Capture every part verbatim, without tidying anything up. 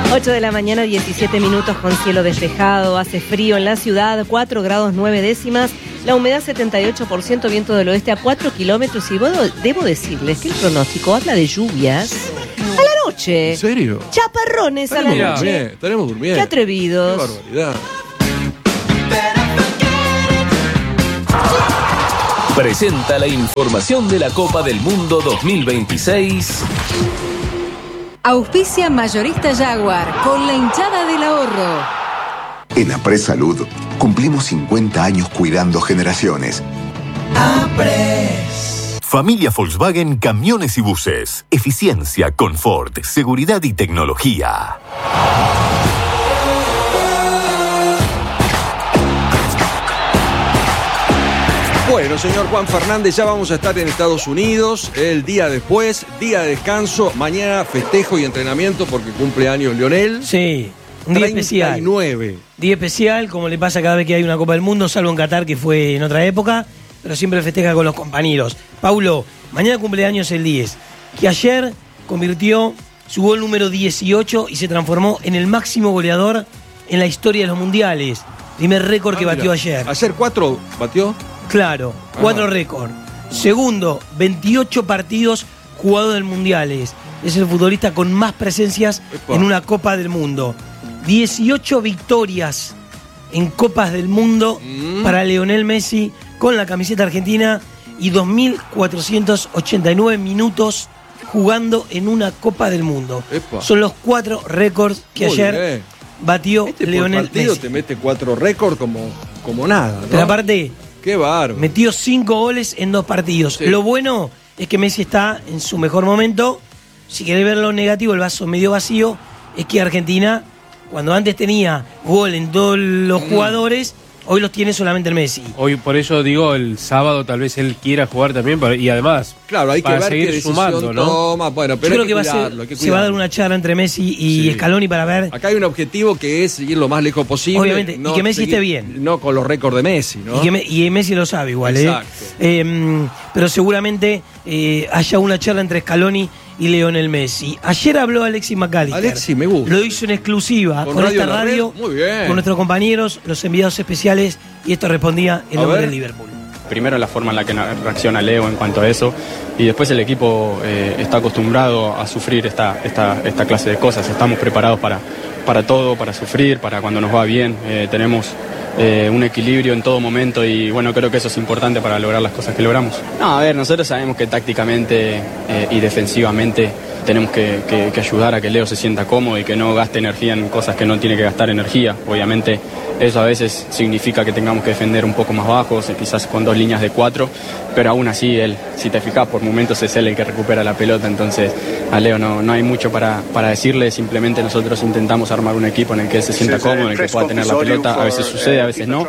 ocho de la mañana, diecisiete minutos con cielo despejado. Hace frío en la ciudad, cuatro grados nueve décimas. La humedad setenta y ocho por ciento, viento del oeste a cuatro kilómetros. Y debo, debo decirles que el pronóstico habla de lluvias a la noche. ¿En serio? Chaparrones a la Estaremos noche. durmiendo, estaremos durmiendo. Qué atrevidos. Qué barbaridad. Presenta la información de la Copa del Mundo dos mil veintiséis. Auspicia Mayorista Jaguar con la hinchada del ahorro. En Apres Salud cumplimos cincuenta años cuidando generaciones. Apres. Familia Volkswagen Camiones y Buses. Eficiencia, confort, seguridad y tecnología. Bueno, señor Juan Fernández, ya vamos a estar en Estados Unidos el día después, día de descanso, mañana festejo y entrenamiento porque cumple años Lionel. Sí, un día especial. treinta y nueve. Día especial, como le pasa cada vez que hay una Copa del Mundo, salvo en Qatar, que fue en otra época, pero siempre festeja con los compañeros. Paulo, mañana cumple años el diez, que ayer convirtió su gol número dieciocho y se transformó en el máximo goleador en la historia de los mundiales. Primer récord ah, que batió mira. ayer. ¿Ayer cuatro batió? Claro, cuatro ah. récords. Segundo, veintiocho partidos jugados en mundiales. Es el futbolista con más presencias Epa. en una Copa del Mundo. dieciocho victorias en Copas del Mundo mm. para Lionel Messi con la camiseta argentina y dos mil cuatrocientos ochenta y nueve minutos jugando en una Copa del Mundo. Epa. Son los cuatro récords que Muy ayer bien. batió este Lionel por partido Messi. Te mete cuatro récords como, como nada, ¿no? Pero aparte, qué bárbaro. Metió cinco goles en dos partidos. Sí. Lo bueno es que Messi está en su mejor momento. Si querés ver lo negativo, el vaso medio vacío, es que Argentina, cuando antes tenía gol en todos los mm. jugadores, hoy los tiene solamente el Messi. Hoy, por eso digo, el sábado tal vez él quiera jugar también, y además claro, hay que para ver seguir qué sumando, ¿no? Toma. Bueno, pero Yo hay creo que, que, que, va cuidarlo, a ser, que se va a dar una charla entre Messi y sí. Scaloni para ver. Acá hay un objetivo que es ir lo más lejos posible. Obviamente, no y que Messi seguir, esté bien. No con los récords de Messi, ¿no? Y, que me, y Messi lo sabe igual, Exacto. ¿eh? eh pero seguramente eh, haya una charla entre Scaloni y Lionel Messi. Ayer habló Alexis McAllister. Alexis, me gusta. Lo hizo en exclusiva con, con esta radio, Muy bien. con nuestros compañeros, los enviados especiales, y esto respondía en nombre del Liverpool. Primero la forma en la que reacciona Leo en cuanto a eso, y después el equipo eh, está acostumbrado a sufrir esta, esta, esta clase de cosas. Estamos preparados para, para todo, para sufrir, para cuando nos va bien. Eh, tenemos eh, un equilibrio en todo momento y bueno, creo que eso es importante para lograr las cosas que logramos. No, a ver, nosotros sabemos que tácticamente eh, y defensivamente tenemos que, que, que ayudar a que Leo se sienta cómodo y que no gaste energía en cosas que no tiene que gastar energía. Obviamente eso a veces significa que tengamos que defender un poco más bajos, quizás con dos líneas de cuatro, pero aún así él, si te fijas, por momentos es él el que recupera la pelota, entonces a Leo no, no hay mucho para, para decirle, simplemente nosotros intentamos armar un equipo en el que él se sienta cómodo, en el que pueda tener la pelota, a veces sucede, a veces no.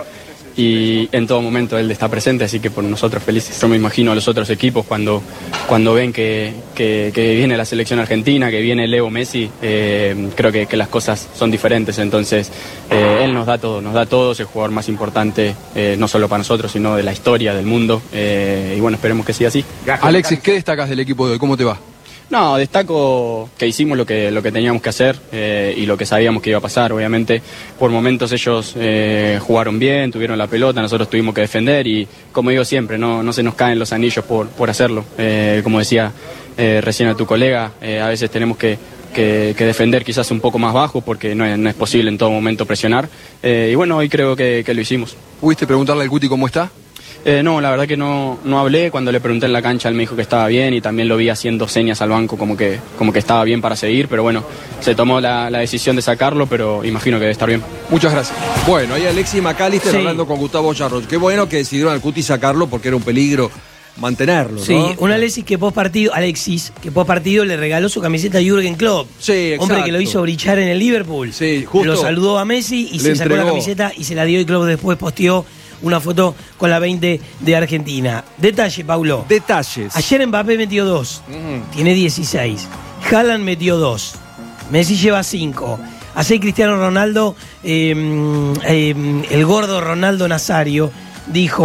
Y en todo momento él está presente, así que por nosotros felices. Yo me imagino a los otros equipos cuando, cuando ven que, que, que viene la selección argentina, que viene Leo Messi, eh, creo que, que las cosas son diferentes. Entonces eh, él nos da todo, nos da todo, es el jugador más importante, eh, no solo para nosotros, sino de la historia, del mundo. Eh, y bueno, esperemos que siga así. Alexis, ¿qué destacas del equipo de hoy? ¿Cómo te va? No, destaco que hicimos lo que, lo que teníamos que hacer eh, y lo que sabíamos que iba a pasar. Obviamente, por momentos ellos eh, jugaron bien, tuvieron la pelota, nosotros tuvimos que defender y, como digo siempre, no, no se nos caen los anillos por, por hacerlo. Eh, como decía eh, recién a tu colega, eh, a veces tenemos que, que, que defender quizás un poco más bajo porque no es, no es posible en todo momento presionar. Eh, y bueno, hoy creo que, que lo hicimos. ¿Pudiste preguntarle al Guti cómo está? Eh, no, la verdad que no, no hablé. Cuando le pregunté en la cancha él me dijo que estaba bien y también lo vi haciendo señas al banco como que, como que estaba bien para seguir, pero bueno, se tomó la, la decisión de sacarlo, pero imagino que debe estar bien. Muchas gracias. Bueno, ahí Alexis McAllister Sí. hablando con Gustavo Charros. Qué bueno que decidieron al Cuti sacarlo porque era un peligro mantenerlo, ¿no? Sí, un Alexis que post partido, Alexis, que post partido le regaló su camiseta a Jürgen Klopp. Sí, exacto. Hombre que lo hizo brillar en el Liverpool. Sí, justo. Lo saludó a Messi y se sacó entregó. la camiseta y se la dio, y Klopp después posteó una foto con la veinte de Argentina. Detalle, Paulo. Detalles. Ayer Mbappé metió dos. Mm. Tiene dieciséis. Haaland metió dos. Messi lleva cinco. Así Cristiano Ronaldo, eh, eh, el gordo Ronaldo Nazario, dijo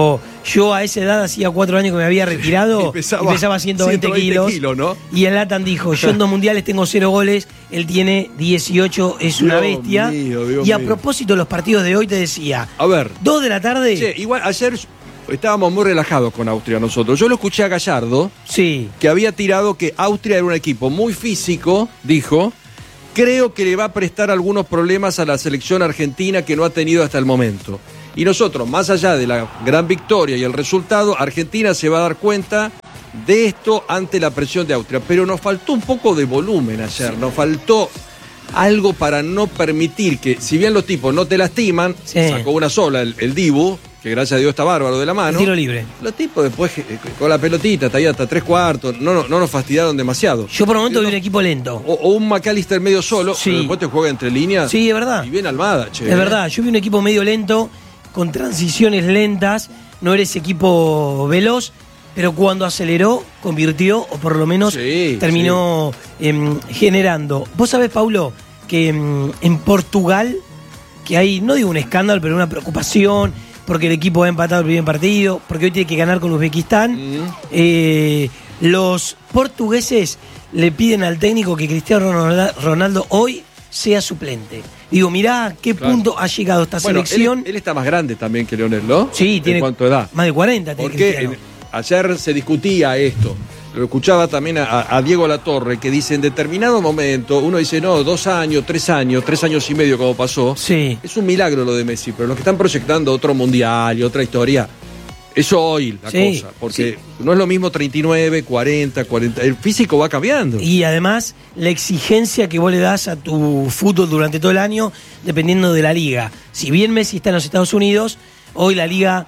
Yo a esa edad, hacía cuatro años que me había retirado, y pesaba, y pesaba ciento veinte, ciento veinte kilos. kilos ¿no? Y el Latan dijo, yo en dos mundiales tengo cero goles, él tiene dieciocho, es una Dios bestia. Mío, Dios y a mío. propósito de los partidos de hoy te decía, a ver, dos de la tarde. Che, igual ayer estábamos muy relajados con Austria nosotros. Yo lo escuché a Gallardo, sí, que había tirado que Austria era un equipo muy físico, dijo. Creo que le va a prestar algunos problemas a la selección argentina que no ha tenido hasta el momento. Y nosotros, más allá de la gran victoria y el resultado, Argentina se va a dar cuenta de esto ante la presión de Austria. Pero nos faltó un poco de volumen ayer, sí. Nos faltó algo para no permitir que, si bien los tipos no te lastiman, sí. Sacó una sola el, el Dibu, que gracias a Dios está bárbaro de la mano. Tiro libre. Los tipos después con la pelotita, hasta ahí hasta tres cuartos, no, no, no nos fastidiaron demasiado. Yo por el momento vi un equipo lento. O, o un McAllister medio solo, sí. Pero después te juega entre líneas. Sí, es verdad. Y bien Almada, che. Es verdad, yo vi un equipo medio lento, con transiciones lentas, no era ese equipo veloz, pero cuando aceleró, convirtió, o por lo menos sí, terminó sí. eh, generando. Vos sabés, Paulo, que eh, en Portugal, que hay, no digo un escándalo, pero una preocupación, porque el equipo ha empatado el primer partido, porque hoy tiene que ganar con Uzbekistán. Mm. Eh, los portugueses le piden al técnico que Cristiano Ronaldo hoy sea suplente. Digo, mirá qué claro. punto ha llegado esta bueno, selección. Él, él está más grande también que Lionel, ¿no? Sí, tiene. ¿En cuánto edad? Más de cuarenta. Porque ayer se discutía esto. Lo escuchaba también a, a Diego Latorre, que dice en determinado momento, uno dice, no, dos años, tres años, tres años y medio como pasó. Sí. Es un milagro lo de Messi, pero los que están proyectando otro mundial y otra historia, eso hoy la sí, cosa, porque sí. No es lo mismo treinta y nueve, cuarenta, cuarenta, el físico va cambiando. Y además la exigencia que vos le das a tu fútbol durante todo el año, dependiendo de la liga. Si bien Messi está en los Estados Unidos, hoy la liga...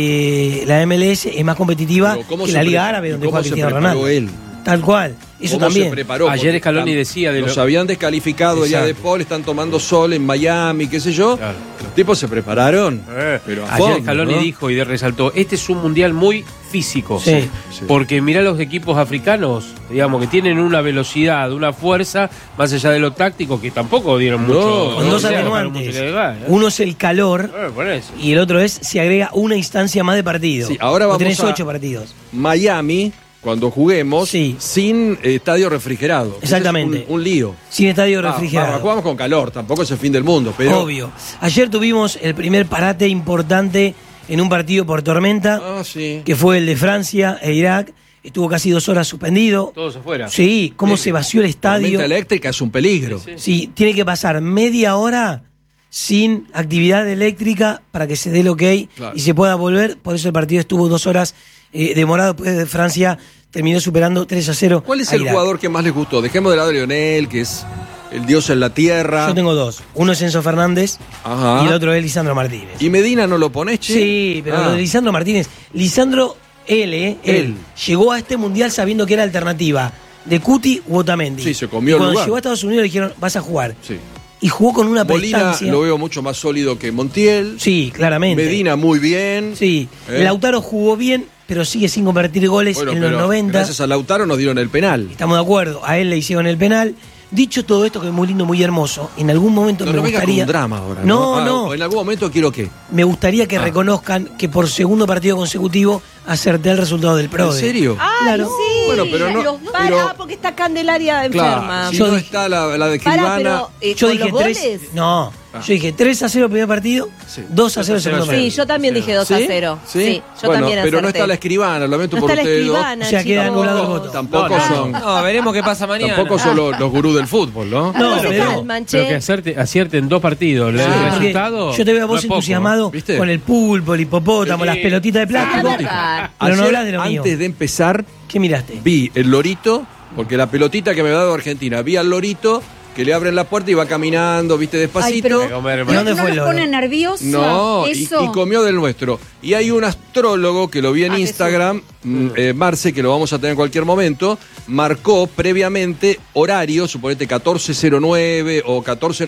Eh, la M L S es más competitiva que la Liga Árabe donde juega Cristiano Ronaldo. Él? Tal cual, eso ¿Cómo también. Se preparó? Ayer Scaloni decía de los lo... habían descalificado ya de Paul, están tomando sol en Miami, qué sé yo. Claro. Los tipos se prepararon. Eh. Pero a Ayer fondo, Scaloni ¿no? dijo y resaltó, este es un mundial muy físico. Sí. Sí. Porque mirá los equipos africanos, digamos, que tienen una velocidad, una fuerza, más allá de lo táctico, que tampoco dieron no, mucho. Con no, dos atenuantes. ¿eh? Uno es el calor eh, y el otro es si agrega una instancia más de partido. Sí, ahora vamos tenés a ocho partidos. Miami, cuando juguemos, sí. sin eh, estadio refrigerado. Exactamente. Es un, un lío. Sin estadio refrigerado. Ah, jugamos con calor, tampoco es el fin del mundo, pero... Obvio. Ayer tuvimos el primer parate importante en un partido por tormenta, ah, sí. que fue el de Francia e Irak. Estuvo casi dos horas suspendido. Todos afuera. Sí, cómo sí. se vació el estadio. La tormenta eléctrica es un peligro. Sí, sí. sí, tiene que pasar media hora sin actividad eléctrica para que se dé el ok claro. y se pueda volver. Por eso el partido estuvo dos horas eh, demorado. Después de Francia terminó superando tres a cero. ¿Cuál es el Irak. jugador que más les gustó? Dejemos de lado a Lionel, que es el dios en la tierra. Yo tengo dos. Uno es Enzo Fernández. Ajá. Y el otro es Lisandro Martínez. ¿Y Medina no lo ponés, che? Sí, pero ah. lo de Lisandro Martínez. Lisandro, él, ¿eh? Él, él. Llegó a este mundial sabiendo que era alternativa de Cuti u Otamendi. Sí, se comió y cuando el lugar. llegó a Estados Unidos le dijeron, vas a jugar. Sí. Y jugó con una Molina prestancia. Lo veo mucho más sólido que Montiel. Sí, claramente. Medina muy bien. Sí. ¿Eh? Lautaro jugó bien, pero sigue sin convertir goles bueno, en los noventa. Gracias a Lautaro nos dieron el penal. Estamos de acuerdo. A él le hicieron el penal. Dicho todo esto, que es muy lindo, muy hermoso, en algún momento no, me no gustaría... un drama ahora. No, no. no. Ah, en algún momento quiero qué. Me gustaría que ah. reconozcan que por segundo partido consecutivo acerté el resultado del PRODE. ¿En serio? Ah, claro. sí. Bueno, pero no... Los para pero, porque está Candelaria enferma. Claro, si yo no dije, está la, la de Escribana... Para, pero, eh, yo ¿con dije los tres... goles? No, ah. yo dije tres a cero el primer partido, sí. dos a cero el segundo partido. Sí, yo también dije dos a cero. ¿Sí? Sí, yo bueno, también pero acerté. no está la Escribana, lo lamento no por está ustedes dos. Escribana, O sea, queda anulado el voto. Tampoco no, no, son... No, veremos qué pasa mañana. Tampoco son los, los gurús del fútbol, ¿no? No, pero, pero, pero que acierten, acierten dos partidos. Sí, el resultado. Yo te veo a vos no entusiasmado ¿viste? Con el pulpo, el hipopótamo, sí. las pelotitas de plástico. Sí, pero no hablas de lo antes mío. Antes de empezar, ¿qué miraste? Vi el lorito, porque la pelotita que me ha dado Argentina, vi al lorito que le abren la puerta y va caminando, viste, despacito. Ay, pero, comer, ¿de dónde ¿no fue el nos loro? pone nervioso? No, y, y comió del nuestro. Y hay un astrólogo que lo vi en ah, Instagram, eh, Marce, que lo vamos a tener en cualquier momento, marcó previamente horario, suponete catorce cero nueve o catorce...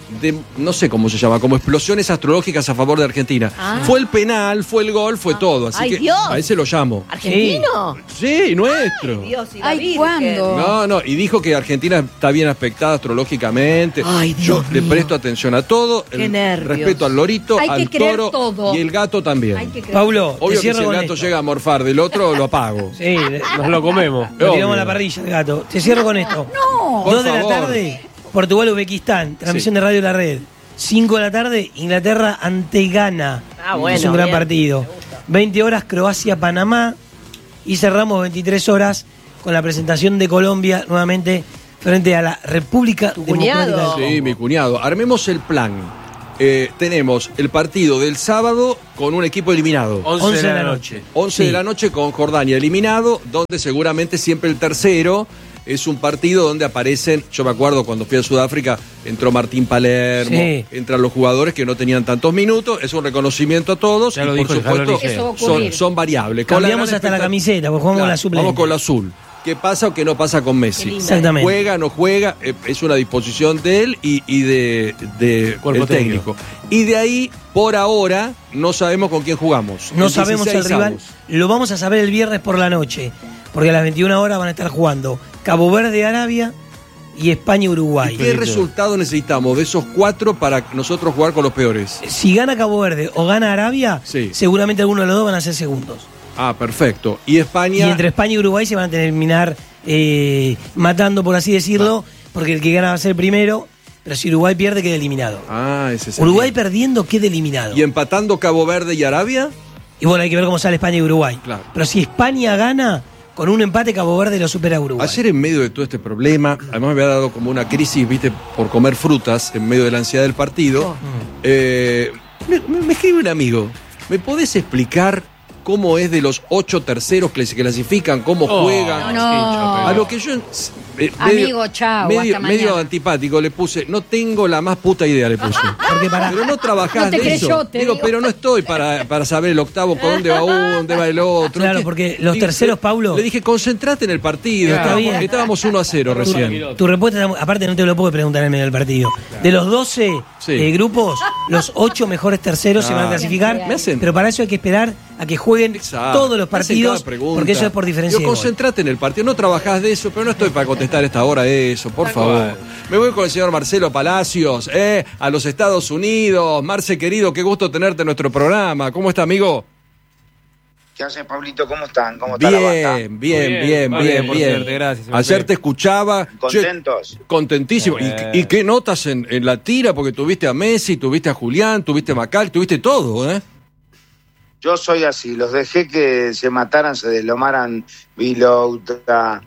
de, no sé cómo se llama, como explosiones astrológicas a favor de Argentina. Ah. Fue el penal, fue el gol, fue todo. Así Ay, que Dios. a ese lo llamo. ¿Argentino? Sí, nuestro. Ay, Dios, y la Ay, Virgen. ¿cuándo? No, no, y dijo que Argentina está bien aspectada astrológicamente. Ay, Dios Yo le mío. presto atención a todo. Qué el nervios. respeto al lorito, Hay que al creer toro todo. y el gato también. Hay que creer. Paulo, te Obvio que cierro si el con gato esto. llega a morfar del otro, lo apago. Sí, le- Nos lo comemos. lo tiramos Obvio. a la parrilla, el gato. Te cierro con esto. No. Por Dos de la favor. tarde, Portugal-Uzbekistán, transmisión Sí. de Radio La Red. Cinco de la tarde, Inglaterra ante Ghana. Ah, bueno, es un gran bien. partido. veinte horas, Croacia-Panamá. Y cerramos veintitrés horas con la presentación de Colombia nuevamente frente a la República Tu Democrática cuñado. del Congo. Sí, mi cuñado. Armemos el plan. Eh, tenemos el partido del sábado con un equipo eliminado. once de la noche. once Sí. de la noche con Jordania eliminado, donde seguramente siempre el tercero es un partido donde aparecen, yo me acuerdo cuando fui a Sudáfrica, entró Martín Palermo, Sí. entran los jugadores que no tenían tantos minutos, es un reconocimiento a todos Ya y lo por dijo el supuesto Jalón Eso va a son, ocurrir. son variables. Con Cambiamos gran hasta la expectat- camiseta, porque jugamos Claro, la suplente. Vamos con la azul. ¿Qué pasa o qué no pasa con Messi? Qué linda. Exactamente. Juega, no juega, eh, es una disposición de él y, y de, de Cuerpo el técnico. técnico. Y de ahí, por ahora, no sabemos con quién jugamos. No El sabemos el dieciséis rival. avos. Lo vamos a saber el viernes por la noche. Porque a las veintiuna horas van a estar jugando Cabo Verde, Arabia y España-Uruguay. ¿Y qué resultado necesitamos de esos cuatro para nosotros jugar con los peores? Si gana Cabo Verde o gana Arabia, Sí. seguramente alguno de los dos van a ser segundos. Ah, perfecto. Y España. Y entre España y Uruguay se van a terminar eh, matando, por así decirlo, porque el que gana va a ser el primero, pero si Uruguay pierde, queda eliminado. Ah, ese es el Uruguay bien. perdiendo, queda eliminado. Y empatando Cabo Verde y Arabia. Y bueno, hay que ver cómo sale España y Uruguay. Claro. Pero si España gana, con un empate Cabo Verde lo supera a Uruguay. Ayer, en medio de todo este problema, además me había dado como una crisis, viste, por comer frutas en medio de la ansiedad del partido. eh, me, me- me escribe un amigo. ¿Me podés explicar cómo es de los ocho terceros que se clasifican, cómo Oh, juegan? No. A lo que yo. eh, Amigo, chao, Medio, hasta medio mañana. antipático le puse. No tengo la más puta idea, le puse. Porque para, Pero no trabajás No te de creyó, eso. te digo, digo. pero no estoy para, para saber el octavo, por dónde va uno, dónde va el otro. Claro, ¿Qué? porque los Digo, terceros, Paulo- Le dije, concentrate en el partido. Está Estábamos, bien. estábamos uno a cero recién. tu respuesta, está- aparte no te lo puedo preguntar en medio del partido. De los doce Sí. eh, grupos, los ocho mejores terceros se van a Ah. clasificar. Me hacen- Pero para eso hay que esperar a que jueguen Exacto. todos los Me hacen partidos, cada pregunta. porque eso es por diferencia Digo, de gol. concentrate en el partido. No trabajás de eso, pero no estoy para contestar a esta hora eso, por favor. Me voy con el señor Marcelo Palacios, eh, a los Estados Unidos. Marce, querido, qué gusto tenerte en nuestro programa. ¿Cómo está, amigo? ¿Qué hace, Pablito? ¿Cómo están? ¿Cómo está la banda? Bien, bien, Muy bien, bien, muy bien, bien, por bien. suerte, gracias, Ayer Sebastián. te escuchaba. Che, ¿Contentos? contentísimo. Eh. ¿Y, y qué notas en, en la tira? Porque tuviste a Messi, tuviste a Julián, tuviste a Macal, tuviste todo, ¿eh? Yo soy así, los dejé que se mataran, se deslomaran Vilouta,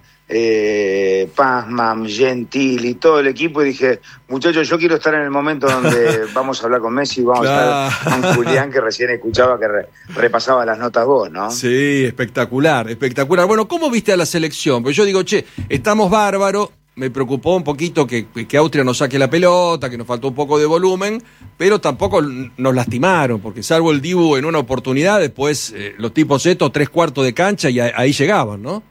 eh, Pazman, Gentil y todo el equipo y dije, muchachos, yo quiero estar en el momento donde vamos a hablar con Messi, vamos a estar con Julián, que recién escuchaba que re- repasaba las notas vos, ¿no? Sí, espectacular, espectacular. Bueno, ¿cómo viste a la selección? Pues yo digo, che, estamos bárbaros. Me preocupó un poquito que, que Austria nos saque la pelota, que nos faltó un poco de volumen, pero tampoco nos lastimaron, porque salvo el Dibu en una oportunidad, después eh, los tipos estos, tres cuartos de cancha y a- ahí llegaban, ¿no?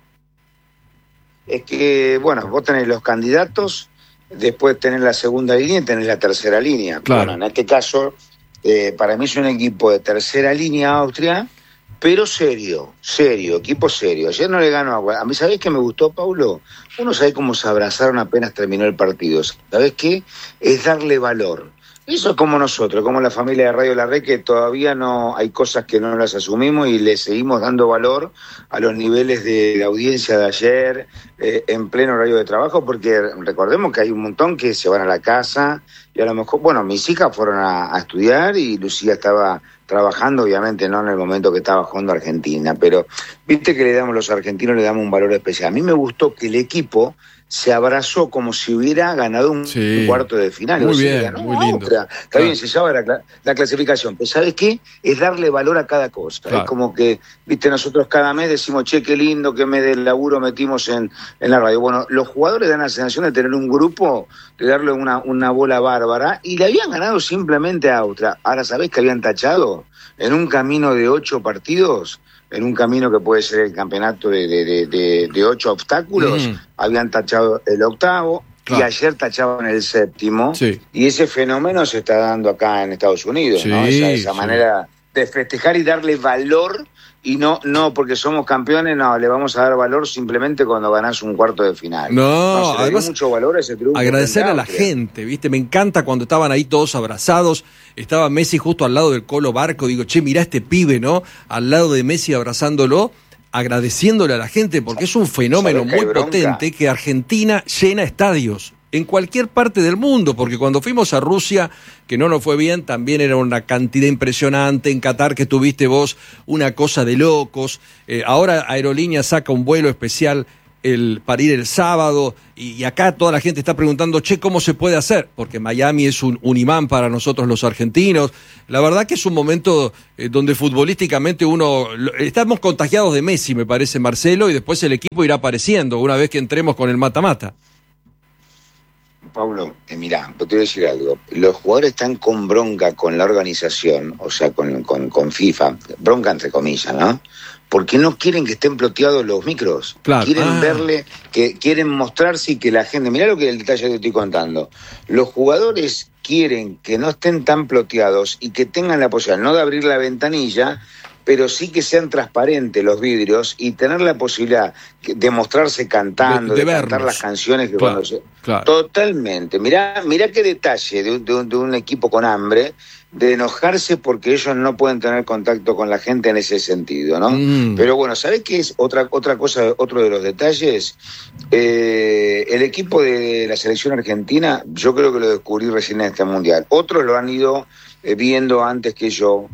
Es que, bueno, vos tenés los candidatos, después tenés la segunda línea y tenés la tercera línea. Claro. Bueno, en este caso, eh, para mí es un equipo de tercera línea Austria, pero serio, serio, equipo serio. Ayer no le ganó a... A mí, ¿sabés qué me gustó, Paulo? Uno sabe cómo se abrazaron apenas terminó el partido. ¿Sabés qué? Es darle valor. Eso es como nosotros, como la familia de Radio La Red, que todavía no hay cosas que no las asumimos y le seguimos dando valor a los niveles de la audiencia de ayer, eh, en pleno horario de trabajo, porque recordemos que hay un montón que se van a la casa y a lo mejor, bueno, mis hijas fueron a, a estudiar y Lucía estaba trabajando, obviamente no en el momento que estaba jugando Argentina, pero viste que le damos, los argentinos le damos un valor especial. A mí me gustó que el equipo se abrazó como si hubiera ganado un, Sí. un cuarto de final. Muy O sea, bien, ganó muy lindo. Austria. Está Claro. bien, se llama la, cla- la clasificación, pero ¿sabes qué? Es darle valor a cada cosa. Claro. Es como que, viste, nosotros cada mes decimos, che, qué lindo, qué mes de laburo metimos en, en la radio. Bueno, los jugadores dan la sensación de tener un grupo, de darle una, una bola bárbara, y le habían ganado simplemente a Austria. Ahora, ¿sabés que habían tachado? En un camino de ocho partidos, en un camino que puede ser el campeonato de, de, de, de, de ocho obstáculos, Mm. habían tachado el octavo, Claro. Y ayer tachaban el séptimo, Sí. y ese fenómeno se está dando acá en Estados Unidos, Sí, ¿no? Esa, esa sí. manera de festejar y darle valor, y no, no porque somos campeones, no, le vamos a dar valor simplemente cuando ganás un cuarto de final. No, se le además, dio mucho valor a ese triunfo. agradecer frente a la Austria. gente, ¿viste? Me encanta cuando estaban ahí todos abrazados. Estaba Messi justo al lado del Colo Barco. Digo, che, mirá este pibe, ¿no? Al lado de Messi abrazándolo, agradeciéndole a la gente, porque es un fenómeno ¿Sabés que hay muy bronca? potente que Argentina llena estadios en cualquier parte del mundo, porque cuando fuimos a Rusia, que no nos fue bien, también era una cantidad impresionante. En Qatar, que tuviste vos, una cosa de locos. Eh, ahora Aerolínea saca un vuelo especial el, para ir el sábado, y, y acá toda la gente está preguntando, che, ¿cómo se puede hacer? Porque Miami es un, un imán para nosotros los argentinos. La verdad que es un momento eh, donde futbolísticamente uno... lo- estamos contagiados de Messi, me parece, Marcelo, y después el equipo irá apareciendo una vez que entremos con el mata-mata. Pablo, eh, mirá, te voy a decir algo. Los jugadores están con bronca con la organización, o sea, con, con, con FIFA, bronca entre comillas, ¿no? Porque no quieren que estén ploteados los micros. Claro. Quieren Ah. verle, que quieren mostrarse y que la gente... Mirá lo que el detalle que te estoy contando. Los jugadores quieren que no estén tan ploteados y que tengan la posibilidad, no de abrir la ventanilla, pero sí que sean transparentes los vidrios y tener la posibilidad de mostrarse cantando, De- de, de cantar vernos. las canciones que Claro, cuando se... claro. Totalmente. Mirá, mirá qué detalle de, un- de un- de un equipo con hambre, de enojarse porque ellos no pueden tener contacto con la gente en ese sentido, ¿no? Mm. Pero bueno, ¿sabés qué es otra, otra cosa, otro de los detalles? Eh, el equipo de la selección argentina, yo creo que lo descubrí recién en este mundial. Otros lo han ido eh, viendo antes que yo.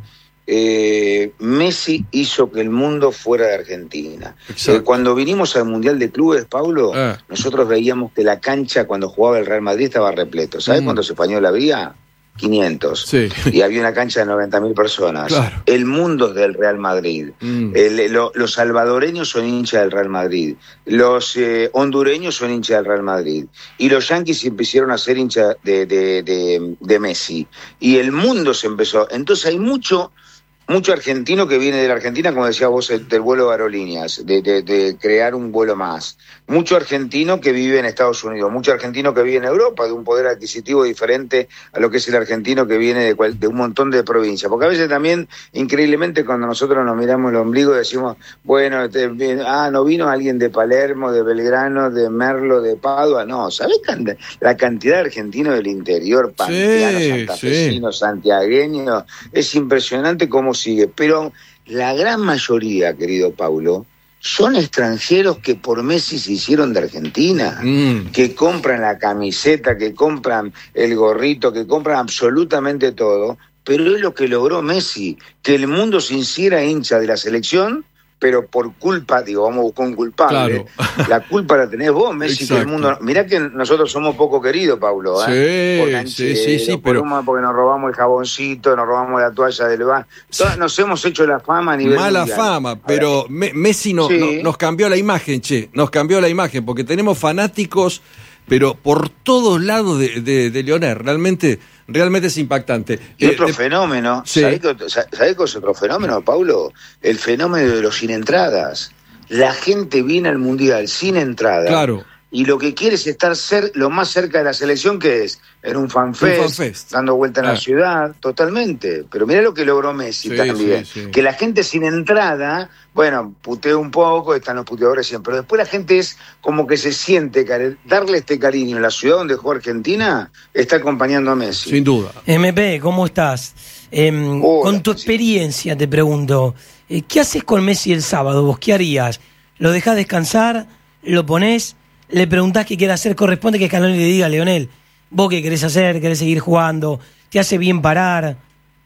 Eh, Messi hizo que el mundo fuera de Argentina. Exacto. Eh, cuando vinimos al Mundial de Clubes, Paulo, Eh. nosotros veíamos que la cancha cuando jugaba el Real Madrid estaba repleto. ¿Sabes Mm. cuántos españoles había? quinientos. Sí. Y había una cancha de noventa mil personas. Claro. El mundo es del Real Madrid. Mm. El- lo- los salvadoreños son hinchas del Real Madrid. Los eh, hondureños son hinchas del Real Madrid. Y los yanquis empezaron a ser hinchas de, de, de, de Messi. Y el mundo se empezó. Entonces hay mucho... Mucho argentino que viene de la Argentina, como decía vos, el- del vuelo de aerolíneas, de, de, de crear un vuelo más. Mucho argentino que vive en Estados Unidos, mucho argentino que vive en Europa, de un poder adquisitivo diferente a lo que es el argentino que viene de, cual- de un montón de provincias. Porque a veces también, increíblemente, cuando nosotros nos miramos el ombligo, decimos, bueno, este, bien, ah, no vino alguien de Palermo, de Belgrano, de Merlo, de Padua. No, ¿sabés can- la cantidad de argentinos del interior, pampeanos, Sí, santafesinos, santiagueños? Es impresionante cómo sigue, pero la gran mayoría, querido Paulo, son extranjeros que por Messi se hicieron de Argentina, Mm. que compran la camiseta, que compran el gorrito, que compran absolutamente todo, pero es lo que logró Messi, que el mundo se hiciera hincha de la selección, pero por culpa, digo, vamos a buscar un culpable, la culpa la tenés vos, Messi, que el Exacto. mundo... Mirá que nosotros somos poco queridos, Paulo, ¿eh? Sí, Por sí, cancheros, sí, sí, por pero- un- porque nos robamos el jaboncito, nos robamos la toalla del bar. Todas- Nos hemos hecho la fama a nivel Mala mundial. fama, pero Me- Messi no, Sí. no- nos cambió la imagen, che, nos cambió la imagen, porque tenemos fanáticos, pero por todos lados de, de, de Lionel, realmente, realmente es impactante. Y Eh, otro de- fenómeno, Sí. ¿sabés qué otro- sa- ¿sabés qué es otro fenómeno, Paulo? El fenómeno de los sin entradas. La gente viene al Mundial sin entrada. Claro. Y lo que quiere es estar cer- lo más cerca de la selección, que es en un fanfest, Un fanfest. dando vuelta en Ah. la ciudad, totalmente. Pero mirá lo que logró Messi Sí, también. sí, sí. Que la gente sin entrada, bueno, putea un poco, están los puteadores siempre, pero después la gente es como que se siente, care- darle este cariño en la ciudad donde juega Argentina, está acompañando a Messi. Sin duda. M P, ¿cómo estás? Em, Hola, con tu Messi. experiencia, te pregunto, eh, ¿qué haces con Messi el sábado? ¿Vos qué harías? ¿Lo dejás descansar? ¿Lo ponés? ¿Le preguntás qué quiere hacer? Corresponde que Scaloni le diga a Lionel, ¿vos qué querés hacer? ¿Querés seguir jugando? ¿Te hace bien parar?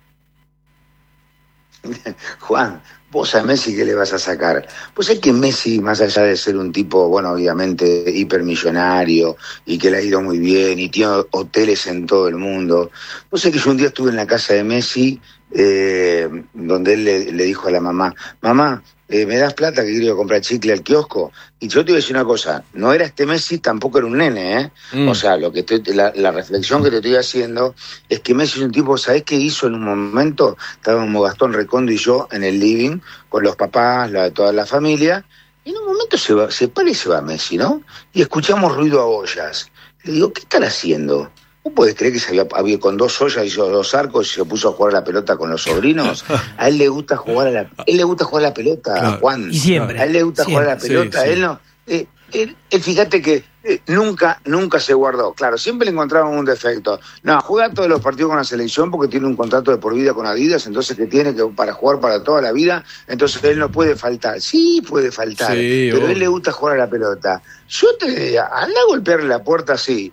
Juan, vos a Messi, ¿qué le vas a sacar? Pues es que Messi, más allá de ser un tipo, bueno, obviamente hipermillonario y que le ha ido muy bien y tiene hoteles en todo el mundo, vos sé que yo un día estuve en la casa de Messi, eh, donde él le, le dijo a la mamá, mamá, eh, ¿me das plata que quiero comprar chicle al kiosco? Y yo te voy a decir una cosa, no era este Messi, tampoco era un nene, ¿eh? Mm. O sea, lo que estoy, la, la reflexión que te estoy haciendo es que Messi es un tipo, ¿sabés qué hizo en un momento? Estábamos Gastón Recondo y yo en el living, con los papás, la, toda la familia, y en un momento se, va, se para y se va Messi, ¿no? Y escuchamos ruido a ollas. Le digo, ¿qué están haciendo? ¿Vos podés creer que se había, había con dos ollas, hizo dos arcos y se puso a jugar a la pelota con los sobrinos? A él le gusta jugar a la, él le gusta jugar a la pelota, claro. Juan. Y siempre. A él le gusta siempre. jugar a la pelota. Sí, sí. Él no. Eh, él, él, fíjate que eh, nunca, nunca se guardó. Claro, siempre le encontraban un defecto. No, juega todos los partidos con la selección porque tiene un contrato de por vida con Adidas, entonces que tiene que para jugar para toda la vida, entonces él no puede faltar. Sí, puede faltar, sí, pero a él le gusta jugar a la pelota. Yo te diría, anda a golpearle la puerta así.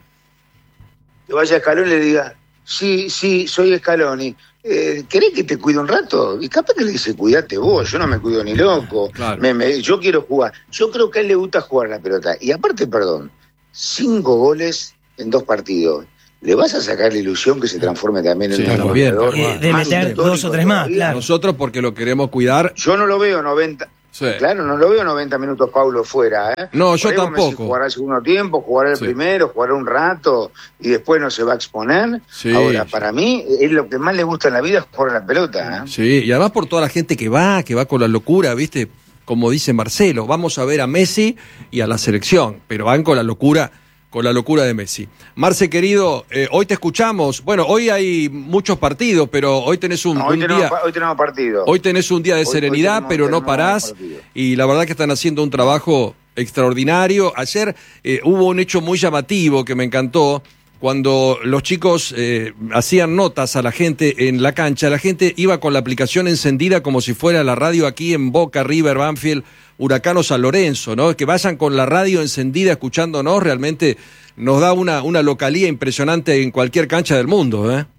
Que vaya a Scaloni y le diga, sí, sí, soy Scaloni, eh, ¿querés que te cuide un rato? Y capaz que le dice, cuidate vos, yo no me cuido ni loco, claro. me, me, yo quiero jugar. Yo creo que a él le gusta jugar la pelota. Y aparte, perdón, cinco goles en dos partidos. ¿Le vas a sacar la ilusión que se transforme también en sí, un goleador? Eh, de meter dos o tres más, claro. Nosotros porque lo queremos cuidar. Yo no lo veo noventa... Sí. Claro, no lo veo noventa minutos Paulo fuera, ¿eh? No, yo tampoco. Jugará el segundo tiempo, jugará el sí. primero, jugará un rato y después no se va a exponer. Sí. Ahora, para mí, es lo que más le gusta en la vida es jugar a la pelota, ¿eh? Sí, y además por toda la gente que va, que va con la locura, ¿viste? Como dice Marcelo, vamos a ver a Messi y a la selección, pero van con la locura, con la locura de Messi. Marce, querido, eh, hoy te escuchamos. Bueno, hoy hay muchos partidos, pero hoy tenés un, no, hoy un tenemos, día... Hoy tenemos partido. Hoy tenés un día de hoy, serenidad, hoy tenemos, pero tenemos no parás. Y la verdad que están haciendo un trabajo extraordinario. Ayer eh, hubo un hecho muy llamativo que me encantó. Cuando los chicos eh, hacían notas a la gente en la cancha, la gente iba con la aplicación encendida como si fuera la radio aquí en Boca, River, Banfield, Huracán o San Lorenzo, ¿no? Que vayan con la radio encendida escuchándonos, realmente nos da una, una localía impresionante en cualquier cancha del mundo, ¿eh?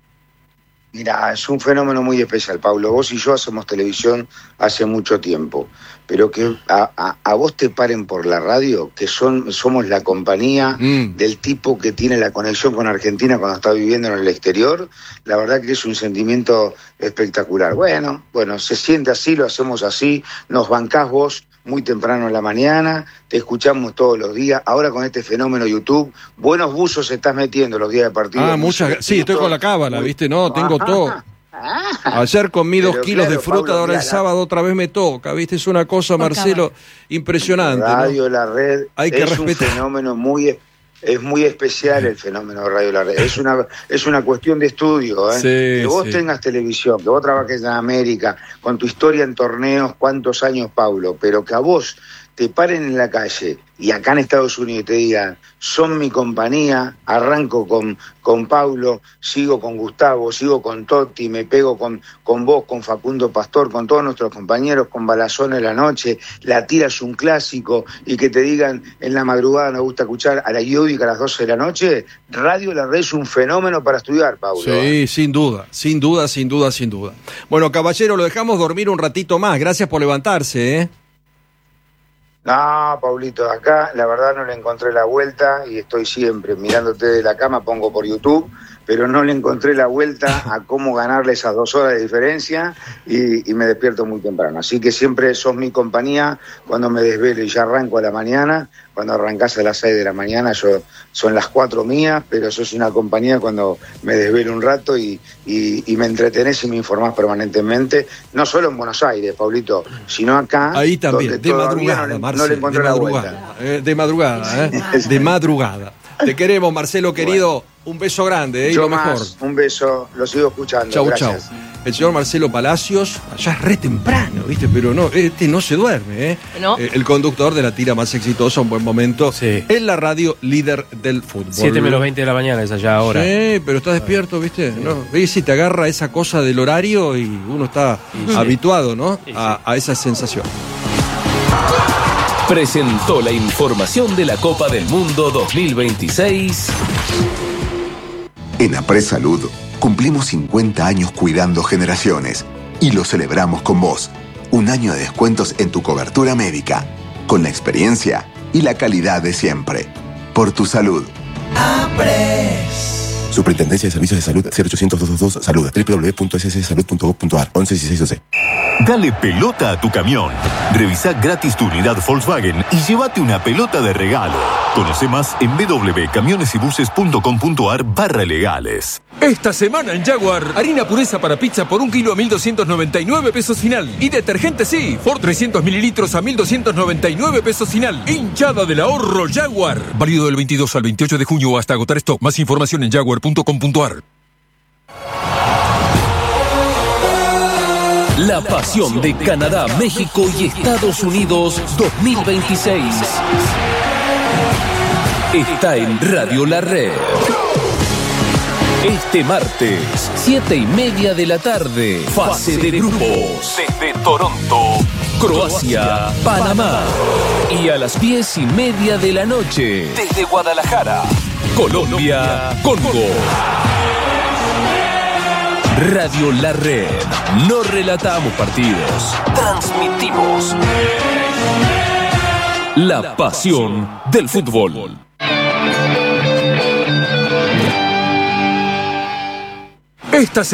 Mira, es un fenómeno muy especial, Pablo. Vos y yo hacemos televisión hace mucho tiempo, pero que a, a, a vos te paren por la radio, que son somos la compañía mm. del tipo que tiene la conexión con Argentina cuando está viviendo en el exterior, la verdad que es un sentimiento espectacular. Bueno, bueno, se siente así, lo hacemos así, nos bancás vos muy temprano en la mañana, te escuchamos todos los días. Ahora con este fenómeno YouTube, buenos buzos estás metiendo los días de partido. Ah, muchas, sí, estoy con la cábala, muy... ¿viste? No, tengo Ajá. todo. Ayer comí dos kilos claro, de fruta, Pablo, ahora el sábado otra vez me toca, ¿viste? Es una cosa, Marcelo, impresionante. Radio ¿no? La Red Hay que es respetar. un fenómeno muy... Es muy especial el fenómeno de Radio La Red. Es una, es una cuestión de estudio, ¿eh? Sí, que vos sí. tengas televisión, que vos trabajes en América, con tu historia en torneos, cuántos años, Pablo, pero que a vos te paren en la calle y acá en Estados Unidos te digan, son mi compañía, arranco con, con Paulo, sigo con Gustavo, sigo con Totti, me pego con, con vos, con Facundo Pastor, con todos nuestros compañeros, con Balazón en la noche, la tira es un clásico, y que te digan en la madrugada nos gusta escuchar a la Iódica a las doce de la noche, Radio La Red es un fenómeno para estudiar, Paulo. Sí, ¿eh? sin duda, sin duda, sin duda, sin duda. Bueno, caballero, lo dejamos dormir un ratito más, gracias por levantarse, ¿eh? No, Paulito, acá la verdad no le encontré la vuelta y estoy siempre mirándote de la cama, pongo por YouTube, pero no le encontré la vuelta a cómo ganarle esas dos horas de diferencia y, y me despierto muy temprano. Así que siempre sos mi compañía cuando me desvelo y ya arranco a la mañana. Cuando arrancás a las seis de la mañana, yo son las cuatro mías, pero sos una compañía cuando me desvelo un rato y, y, y me entretenés y me informás permanentemente, no solo en Buenos Aires, Paulito, sino acá. Ahí también, de madrugada, no, Marcelo, no le encontré de la madrugada, vuelta. eh, de madrugada, eh, de madrugada. Te queremos, Marcelo, querido. Bueno. Un beso grande, ¿eh? Y lo mejor. Un beso, lo sigo escuchando. Chau, gracias. chau. El señor Marcelo Palacios, allá es re temprano, ¿viste? Pero no, este no se duerme, ¿eh? No. Eh, el conductor de la tira más exitosa, un buen momento, sí. En la radio líder del fútbol. siete menos veinte de la mañana es allá ahora. Sí, pero está despierto, ¿viste? Sí. ¿No? ¿Ves si te agarra esa cosa del horario y uno está sí. habituado, ¿no? Sí, sí. A, a esa sensación. Presentó la información de la Copa del Mundo dos mil veintiséis. En Apres Salud cumplimos cincuenta años cuidando generaciones y lo celebramos con vos. Un año de descuentos en tu cobertura médica, con la experiencia y la calidad de siempre. Por tu salud. Apres. Superintendencia de Servicios de Salud cero ochocientos, doscientos veintidós Salud w w w punto s s salud punto gov punto a r once dieciséis doce. Dale pelota a tu camión. Revisa gratis tu unidad Volkswagen y llévate una pelota de regalo. Conoce más en w w w punto camiones y buses punto com punto a r barra legales. Esta semana en Jaguar, harina pureza para pizza por un kilo a mil doscientos noventa y nueve pesos final. Y detergente sí, por trescientos mililitros a mil doscientos noventa y nueve pesos final. Hinchada del ahorro Jaguar. Válido del veintidós al veintiocho de junio hasta agotar stock. Más información en jaguar punto com punto ar. La pasión de Canadá, México y Estados Unidos dos mil veintiséis está en Radio La Red. Este martes, siete y media de la tarde, fase de grupos. Desde Toronto, Croacia, Panamá. Y a las diez y media de la noche, desde Guadalajara, Colombia, Congo. Radio La Red. No relatamos partidos, transmitimos la pasión del fútbol. Esta